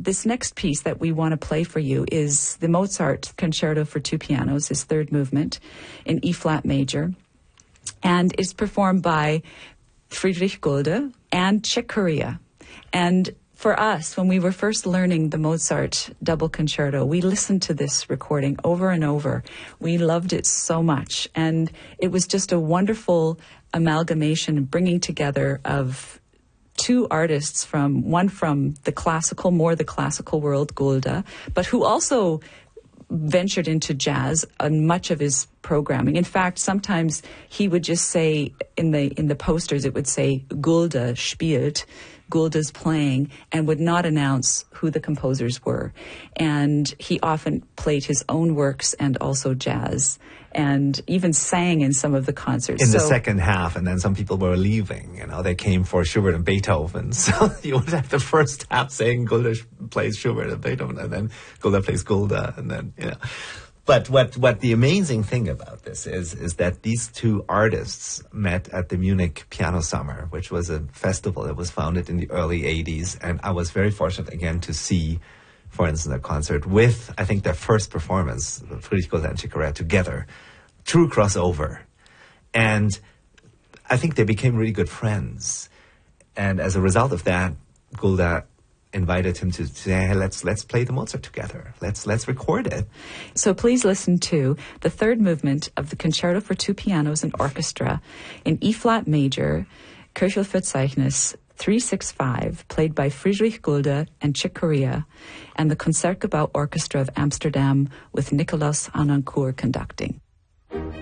this next piece that we want to play for you is the Mozart Concerto for Two Pianos, his third movement in E-flat major, and is performed by Friedrich Gulde and Chick Corea. And for us, when we were first learning the Mozart double concerto, we listened to this recording over and over. We loved it so much. And it was just a wonderful amalgamation, bringing together of two artists, one from the classical world, Gulde, but who also ventured into jazz on much of his programming. In fact, sometimes he would just say in the posters, it would say Gulde spielt, Gulde's playing, and would not announce who the composers were. And he often played his own works and also jazz, and even sang in some of the concerts. In the second half, and then some people were leaving. They came for Schubert and Beethoven. So you would have the first half saying Gulde plays Schubert and Beethoven, and then Gulde plays Gulde, and then, But what the amazing thing about this is that these two artists met at the Munich Piano Summer, which was a festival that was founded in the early 80s. And I was very fortunate again to see, for instance, a concert with, I think, their first performance, Friedrich Gulde and Chick Corea together. True crossover. And I think they became really good friends. And as a result of that, Gulde invited him to say, hey, let's play the Mozart together. Let's record it. So please listen to the third movement of the Concerto for Two Pianos and Orchestra in E-flat major, Köchelverzeichnis 365, played by Friedrich Gulde and Chick Corea, and the Concertgebouw Orchestra of Amsterdam with Nicolas Harnoncourt conducting.